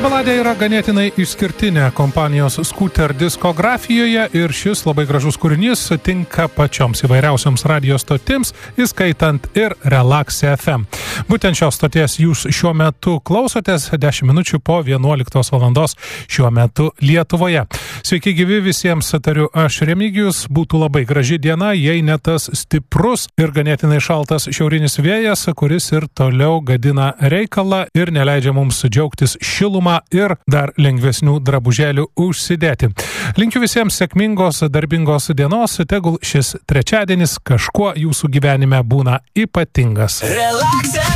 baladė yra ganėtinai išskirtinė kompanijos Scooter diskografijoje ir šis labai gražus kūrinys tinka pačioms įvairiausioms radio stotims, įskaitant ir Relax FM. Būtent šios stoties jūs šiuo metu klausotės 10 minučių po 11 valandos šiuo metu Lietuvoje. Sveiki gyvi visiems, tariu aš Remigijus, būtų labai graži diena, jei ne tas stiprus ir ganėtinai šaltas šiaurinis vėjas, kuris ir toliau gadina reikalą ir neleidžia mums džiaugtis šilumą ir dar lengvesnių drabužėlių užsidėti. Linkiu visiems sėkmingos, darbingos dienos, tegul šis trečiadienis kažkuo jūsų gyvenime būna ypatingas. Relax.